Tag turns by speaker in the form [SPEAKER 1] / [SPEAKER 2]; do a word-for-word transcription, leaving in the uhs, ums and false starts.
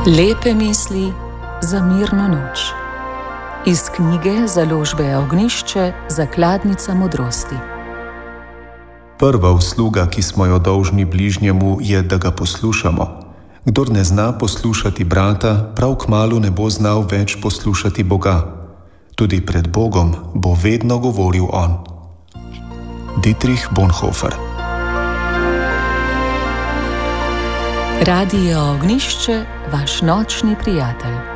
[SPEAKER 1] Lepe misli za mirno noč. Iz knjige Založbe Ognjišče Zakladnica modrosti.
[SPEAKER 2] Prva usluga, ki smo jo dolžni bližnjemu, je, da ga poslušamo. Kdor ne zna poslušati brata, prav kmalu ne bo znal več poslušati Boga. Tudi pred Bogom bo vedno govoril on. Dietrich Bonhoeffer.
[SPEAKER 1] Radio Ognjišče, vaš nočni prijatelj.